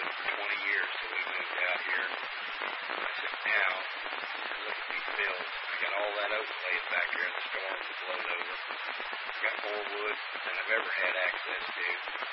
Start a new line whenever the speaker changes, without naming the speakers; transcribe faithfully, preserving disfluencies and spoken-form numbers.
twenty years that we moved out here. I said, now, look at these fields. I got all that oak laid back here in the storm that blowed over. Got more wood than I've ever had access to.